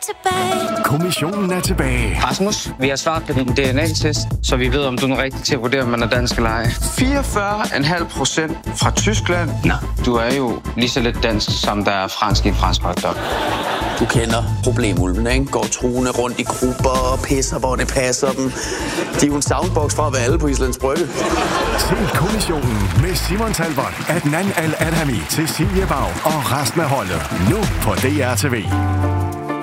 tilbage. Kommissionen er tilbage. Rasmus, vi har svaret på din DNA-test, så vi ved, om du er rigtig til at vurdere, om man er dansk eller ej. 44,5% fra Tyskland. Nå, du er jo lige så lidt dansk, som der er fransk i en fransk hotdog. Du kender problemulven, ikke? Går truende rundt i grupper og pisser, hvor det passer dem. De er jo en soundbox fra at være alle på Islands Brygge. Se Kommissionen med Simon Talbot, Adnan Al-Adhami, Cecilie Bag og resten af holdet. Nu på DR TV.